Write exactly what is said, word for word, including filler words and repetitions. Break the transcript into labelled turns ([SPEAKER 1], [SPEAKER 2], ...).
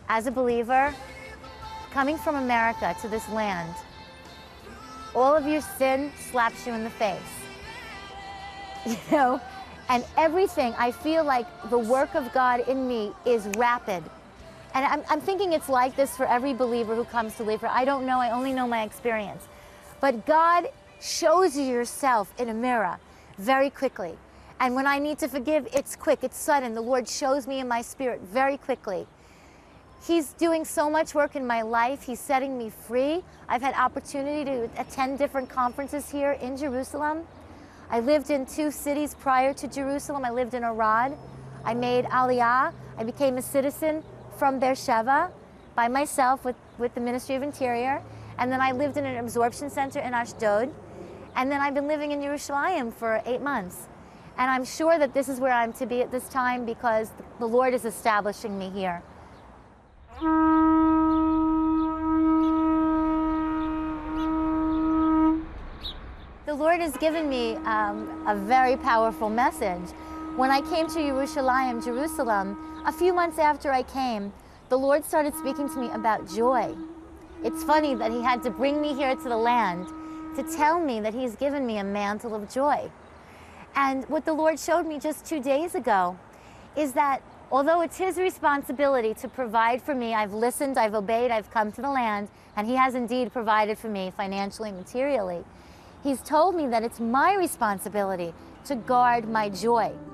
[SPEAKER 1] as a believer, coming from America to this land, all of your sin slaps you in the face, you know? And everything, I feel like the work of God in me is rapid. And I'm, I'm thinking it's like this for every believer who comes to Lefer. I don't know, I only know my experience. But God shows you yourself in a mirror very quickly. And when I need to forgive, it's quick, it's sudden. The Lord shows me in my spirit very quickly. He's doing so much work in my life. He's setting me free. I've had opportunity to attend different conferences here in Jerusalem. I lived in two cities prior to Jerusalem. I lived in Arad. I made Aliyah. I became a citizen from Beersheba by myself with, with the Ministry of Interior. And then I lived in an absorption center in Ashdod. And then I've been living in Yerushalayim for eight months. And I'm sure that this is where I'm to be at this time because the Lord is establishing me here. The Lord has given me um, a very powerful message. When I came to Yerushalayim, Jerusalem, a few months after I came, the Lord started speaking to me about joy. It's funny that He had to bring me here to the land to tell me that He's given me a mantle of joy. And what the Lord showed me just two days ago is that although it's His responsibility to provide for me, I've listened, I've obeyed, I've come to the land, and He has indeed provided for me financially, materially. He's told me that it's my responsibility to guard my joy.